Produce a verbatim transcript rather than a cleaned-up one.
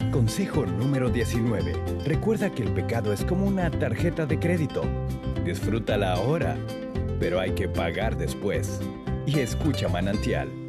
Consejo número diecinueve. Recuerda que el pecado es como una tarjeta de crédito. Disfrútala ahora, pero hay que pagar después. Y escucha Manantial.